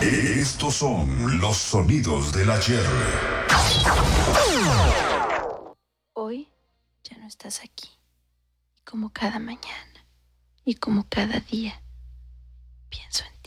Estos son los sonidos del ayer. Hoy ya no estás aquí. Y como cada mañana y como cada día, pienso en ti.